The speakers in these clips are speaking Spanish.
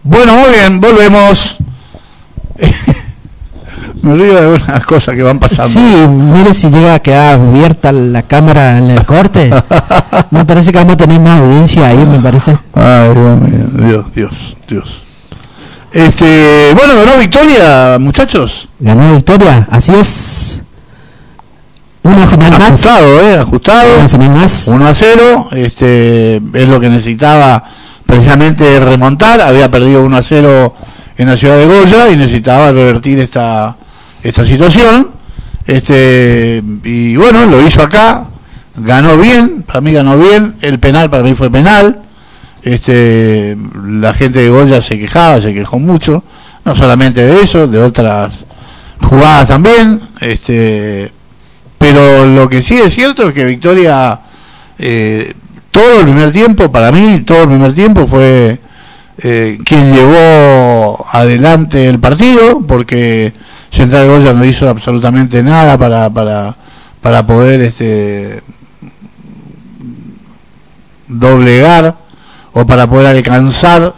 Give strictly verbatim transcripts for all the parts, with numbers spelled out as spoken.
Bueno, muy bien, volvemos. Me olvido de algunas cosas que van pasando. Sí, mire si llega a quedar abierta la cámara en el corte. Me parece que vamos a tener más audiencia ahí, me parece. Ay, Dios mío, Dios, Dios, Dios. Este, bueno, ganó Victoria, muchachos. Ganó Victoria, así es. Una final más. Ajustado, eh, ajustado. Una final más. uno a cero, este, es lo que necesitaba precisamente remontar. Había perdido uno a cero en la ciudad de Goya y necesitaba revertir esta esta situación. Este, y bueno, lo hizo acá, ganó bien, para mí ganó bien, el penal para mí fue penal. Este, la gente de Goya se quejaba, se quejó mucho, no solamente de eso, de otras jugadas también, este, pero lo que sí es cierto es que Victoria, eh, todo el primer tiempo, para mí, todo el primer tiempo fue eh, quien llevó adelante el partido, porque Central Goya no hizo absolutamente nada para para para poder este doblegar o para poder alcanzar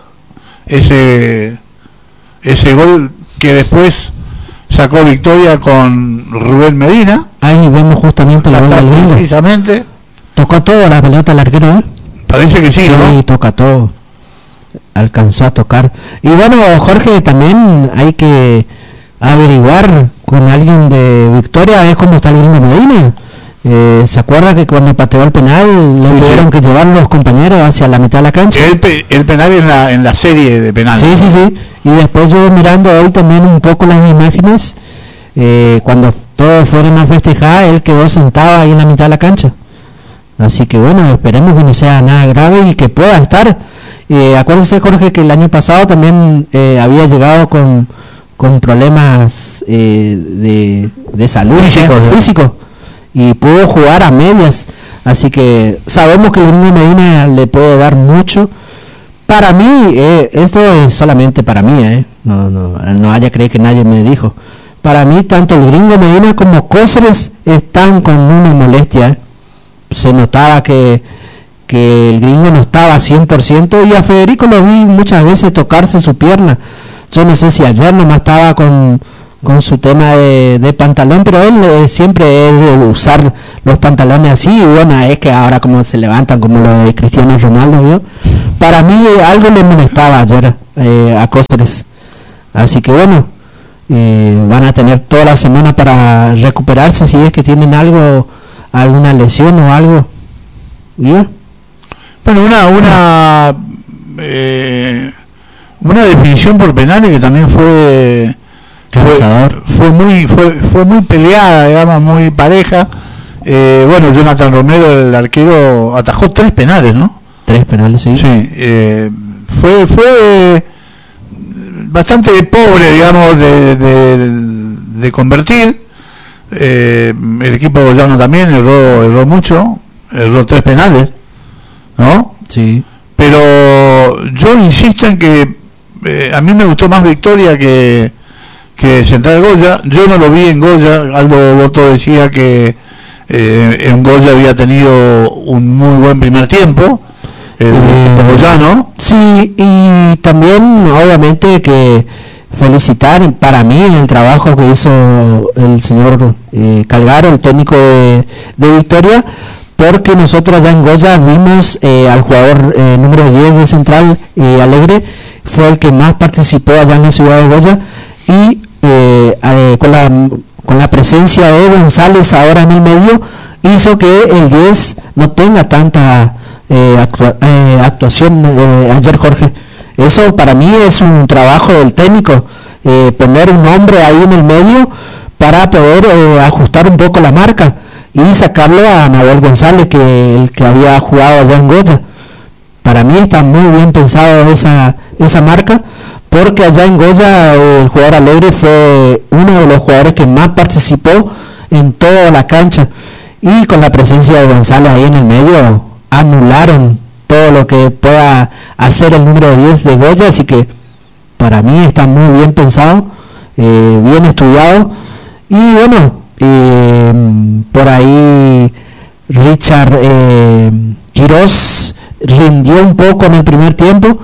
ese ese gol que después sacó Victoria con Rubén Medina. Ahí vemos justamente la bola del gringo. Precisamente. Tocó todo la pelota al arquero, ¿eh? Parece que sí, sí, ¿no? Sí, toca todo. Alcanzó a tocar. Y bueno, Jorge, también hay que averiguar con alguien de Victoria es cómo está el gringo Medina. Eh, ¿Se acuerda que cuando pateó el penal le sí, tuvieron sí. que llevar los compañeros hacia la mitad de la cancha? El, pe el penal en la, en la serie de penales. Sí, sí, sí. Y después yo mirando hoy también un poco las imágenes, eh, cuando todos fueron a festejar, él quedó sentado ahí en la mitad de la cancha. Así que bueno, esperemos que no sea nada grave y que pueda estar. Eh, acuérdense, Jorge, que el año pasado también eh, había llegado con, con problemas eh, de, de salud físicos, ¿sí? físico, y pudo jugar a medias. Así que sabemos que el gringo Medina le puede dar mucho. Para mí, eh, esto es solamente para mí, eh. no, no, no haya creer que nadie me dijo. Para mí, tanto el gringo Medina como Cóceres están con una molestia. Eh. Se notaba que, que el gringo no estaba cien por ciento y a Federico lo vi muchas veces tocarse su pierna. Yo no sé si ayer nomás estaba con, con su tema de, de pantalón, pero él eh, siempre es de usar los pantalones así, y bueno, es que ahora como se levantan como lo de Cristiano Ronaldo, ¿vio? Para mí eh, algo le molestaba ayer eh, a Cóceres. Así que bueno, eh, van a tener toda la semana para recuperarse si es que tienen algo, alguna lesión o algo. ¿Vio? Bueno, una una eh, una definición por penales que también fue fue, fue muy fue fue muy peleada, digamos, muy pareja. Eh, bueno, Jonathan Romero, el arquero, atajó tres penales, ¿no? Tres penales, sí. Sí, eh, fue fue bastante pobre, digamos, de, de, de convertir. Eh, el equipo goyano también erró erró mucho, erró tres penales, ¿no? Sí. Pero yo insisto en que eh, a mí me gustó más Victoria que, que Central Goya. Yo no lo vi en Goya. Aldo Boto decía que eh, en Goya había tenido un muy buen primer tiempo, el eh, goyano. Sí, y también obviamente que felicitar para mí el trabajo que hizo el señor eh, Calgaro, el técnico de, de Victoria, porque nosotros allá en Goya vimos eh, al jugador eh, número diez de Central, eh, Alegre, fue el que más participó allá en la ciudad de Goya, y eh, eh, con, la, con la presencia de González ahora en el medio, hizo que el diez no tenga tanta eh, actua, eh, actuación eh, ayer, Jorge. Eso para mí es un trabajo del técnico, eh, poner un hombre ahí en el medio para poder eh, ajustar un poco la marca y sacarlo a Nahuel González, que el que había jugado allá en Goya. Para mí está muy bien pensado esa esa marca, porque allá en Goya el jugador Alegre fue uno de los jugadores que más participó en toda la cancha, y con la presencia de González ahí en el medio anularon todo lo que pueda hacer el número diez de Goya. Así que para mí está muy bien pensado, eh, bien estudiado. Y bueno, eh, por ahí Richard eh, Quirós rindió un poco en el primer tiempo,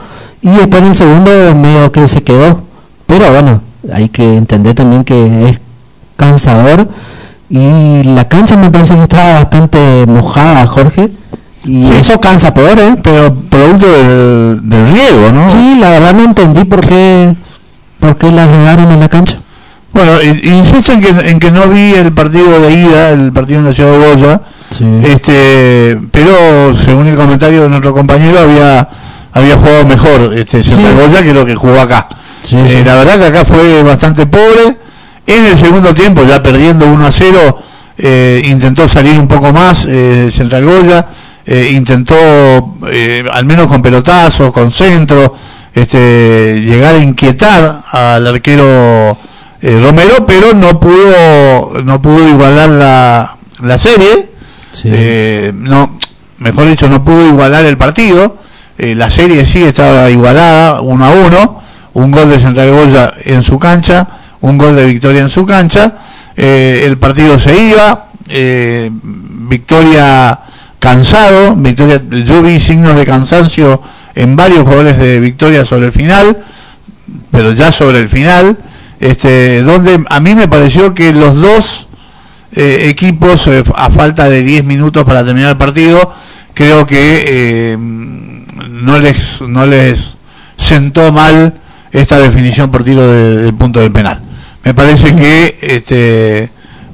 y después en el segundo medio que se quedó, pero bueno, hay que entender también que es cansador, y la cancha me parece que estaba bastante mojada, Jorge, y sí, eso cansa peor, ¿eh? Pero producto del, del riego, ¿no? Sí, la verdad no entendí por qué, por qué la regaron en la cancha. Bueno, insisto en que, en que no vi el partido de ida, el partido en la ciudad de Goya, sí, este, pero según el comentario de nuestro compañero había había jugado mejor este Central sí. Goya que lo que jugó acá. Sí, eh, sí. La verdad que acá fue bastante pobre. En el segundo tiempo, ya perdiendo uno a cero, eh, intentó salir un poco más eh, Central Goya, eh, intentó eh, al menos con pelotazos, con centro, este, llegar a inquietar al arquero eh, Romero, pero no pudo no pudo igualar la, la serie, sí. eh, no, mejor dicho, no pudo igualar el partido. Eh, la serie sí estaba igualada, uno a uno, un gol de Central Goya en su cancha, un gol de Victoria en su cancha, eh, el partido se iba, eh, Victoria cansado, Victoria, yo vi signos de cansancio en varios jugadores de Victoria sobre el final, pero ya sobre el final, este, donde a mí me pareció que los dos eh, equipos, eh, a falta de diez minutos para terminar el partido, creo que eh, no les no les sentó mal esta definición por tiro de, del punto del penal. Me parece que este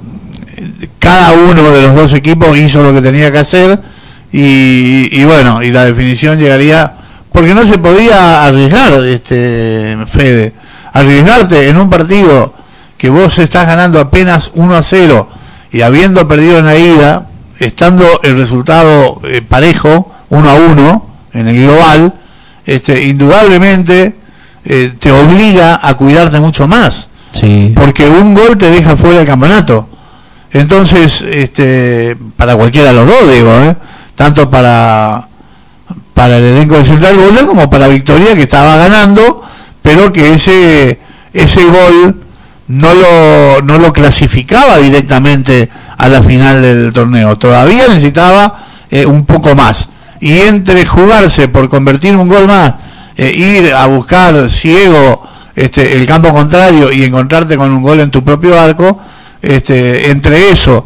cada uno de los dos equipos hizo lo que tenía que hacer y, y bueno, y la definición llegaría, porque no se podía arriesgar, este Fede, arriesgarte en un partido que vos estás ganando apenas uno a cero y habiendo perdido en la ida, estando el resultado eh, parejo, uno a uno en el global, este indudablemente eh, te obliga a cuidarte mucho más. Sí. Porque un gol te deja fuera del campeonato. Entonces, este, para cualquiera de los dos, digo, ¿eh? Tanto para para el elenco de Central Goya como para Victoria, que estaba ganando, pero que ese ese gol no lo no lo clasificaba directamente a la final del torneo. Todavía necesitaba eh, un poco más. Y entre jugarse por convertir un gol más, eh, ir a buscar ciego este el campo contrario y encontrarte con un gol en tu propio arco, este entre eso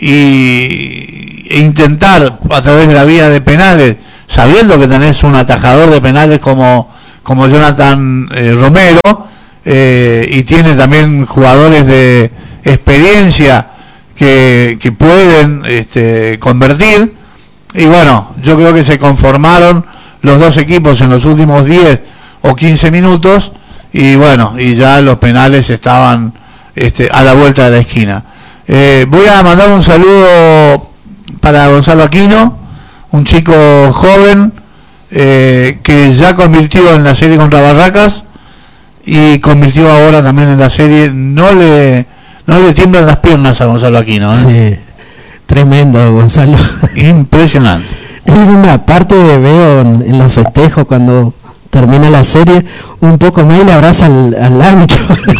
y e intentar a través de la vía de penales, sabiendo que tenés un atajador de penales como como Jonathan eh, Romero, eh, y tiene también jugadores de experiencia que, que pueden este, convertir, y bueno, yo creo que se conformaron los dos equipos en los últimos diez o quince minutos, y bueno, y ya los penales estaban este, a la vuelta de la esquina. Eh, voy a mandar un saludo para Gonzalo Aquino, un chico joven eh, que ya convirtió en la serie contra Barracas y convirtió ahora también en la serie. No le no le tiemblan las piernas a Gonzalo Aquino, ¿eh? Sí, tremendo Gonzalo. Impresionante. En una parte veo en, en los festejos cuando termina la serie un poco más y le abraza al, al árbitro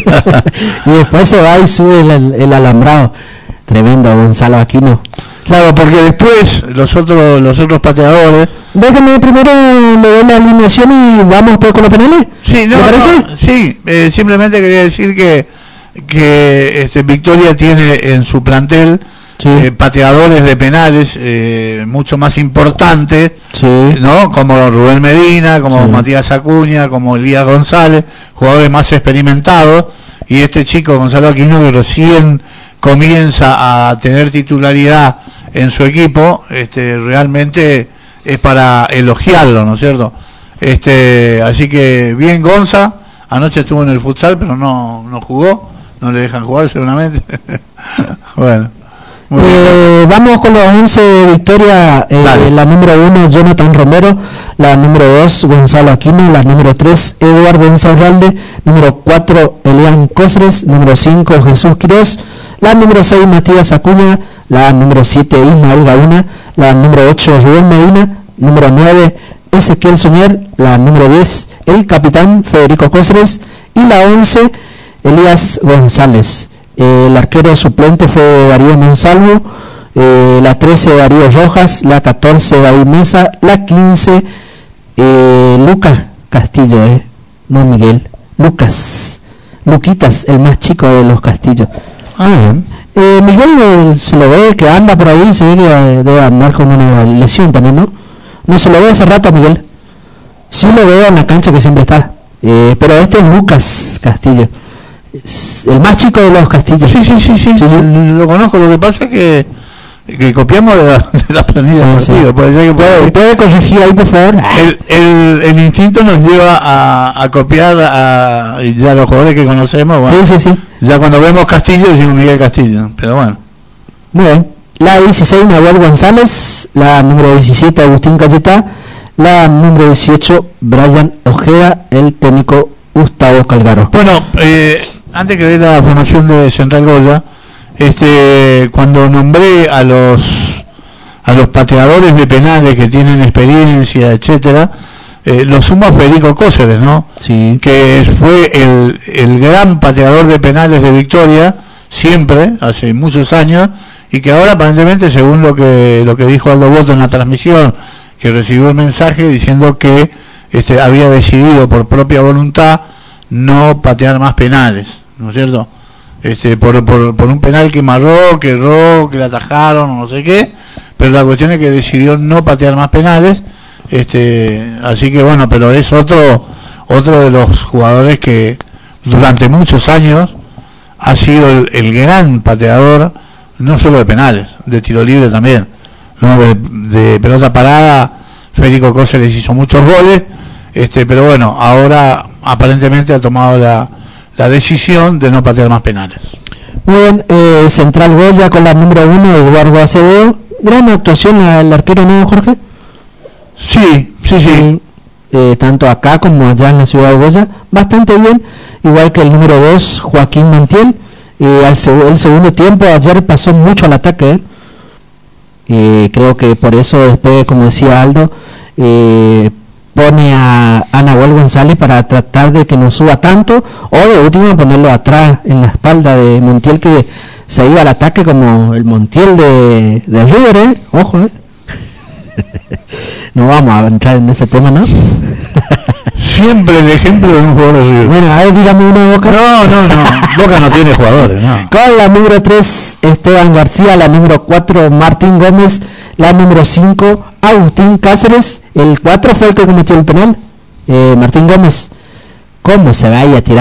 y después se va y sube el, el alambrado. Tremendo Gonzalo Aquino. Claro, porque después los otros los otros pateadores. Déjame primero le doy la alineación y vamos por con los penales. Sí, no, ¿te parece? No, sí, eh, simplemente quería decir que que este Victoria tiene en su plantel sí. eh, pateadores de penales eh, mucho más importantes, sí. ¿no? Como Rubén Medina, como sí. Matías Acuña, como Elías González, jugadores más experimentados, y este chico Gonzalo Aquino que recién comienza a tener titularidad en su equipo, este realmente es para elogiarlo, ¿no es cierto? Este, así que bien Gonza, anoche estuvo en el futsal pero no no jugó, no le dejan jugar seguramente. Bueno. Eh, vamos con los once de Victoria. Eh, la número uno Jonathan Romero, la número dos Gonzalo Aquino, la número tres Eduardo Insaurralde, número cuatro Elian Cosres, número cinco Jesús Quirós, la número seis Matías Acuña, la número siete Ismael Gauna, la número ocho Rubén Medina, número nueve Ezequiel Soñer, la número diez el capitán Federico Cosres y la once Elías González. Eh, el arquero suplente fue Darío Monsalvo, eh, la trece Darío Rojas, la catorce David Mesa, la quince eh, Luca Castillo, eh, no Miguel, Lucas, Luquitas, el más chico de los Castillos. Ah, bien. Eh, Miguel eh, se lo ve que anda por ahí, se ve que eh, debe andar con una lesión también, ¿no? No se lo ve hace rato a Miguel. Sí lo veo en la cancha que siempre está. Eh, pero este es Lucas Castillo, es el más chico de los Castillos. Sí, sí, sí, sí, sí, sí. Lo conozco. Lo que pasa es que, que copiamos de la, de la planilla del Sí, partido. sí. Puede ser que ¿Puede, puede- puede corregir ahí, por favor? el, el, el instinto nos lleva a, a copiar a y ya los jugadores que conocemos. Bueno, Sí, sí, sí. ya cuando vemos Castillo decimos Miguel Castillo. Pero bueno. Muy bien. La dieciséis, Nahuel González. La número diecisiete, Agustín Cayetá. La número dieciocho, Brian Ojeda, el técnico Gustavo Calgaro. Bueno, eh, antes que dé la formación de Central Goya, este, cuando nombré a los a los pateadores de penales que tienen experiencia, etcétera, eh, lo sumo a Federico Cóceres, ¿no? Sí. Que fue el, el gran pateador de penales de Victoria, siempre, hace muchos años, y que ahora aparentemente, según lo que lo que dijo Aldo Boto en la transmisión, que recibió el mensaje diciendo que este había decidido por propia voluntad no patear más penales, ¿no es cierto? Este, por, por, por un penal que marró, que erró, que le atajaron, no sé qué, pero la cuestión es que decidió no patear más penales, este, así que bueno, pero es otro otro de los jugadores que durante muchos años ha sido el, el gran pateador, no solo de penales, de tiro libre también, ¿no? de, de pelota parada. Federico Cóceres hizo muchos goles, este, pero bueno, ahora aparentemente ha tomado la, la decisión de no patear más penales. Muy bien, eh, Central Goya con la número uno, Eduardo Acevedo. Gran actuación al arquero, ¿no, Jorge? Sí, sí, sí. Eh, tanto acá como allá en la ciudad de Goya, bastante bien, igual que el número dos, Joaquín Montiel. Eh, al seg- el segundo tiempo ayer pasó mucho al ataque, ¿eh? Eh, creo que por eso después, como decía Aldo, eh, pone a, a Nahuel González para tratar de que no suba tanto, o de último ponerlo atrás en la espalda de Montiel, que se iba al ataque como el Montiel de, de River, ¿eh? Ojo, ¿eh? No vamos a entrar en ese tema, ¿no? Siempre el ejemplo de un jugador de River. Bueno, a ver, dígame una, Boca. No, no, no. Boca no tiene jugadores, no. Con la número tres, Esteban García. La número cuatro, Martín Gómez. La número cinco, Agustín Cáceres. El cuatro fue el que cometió el penal, eh, Martín Gómez. ¿Cómo se vaya a tirar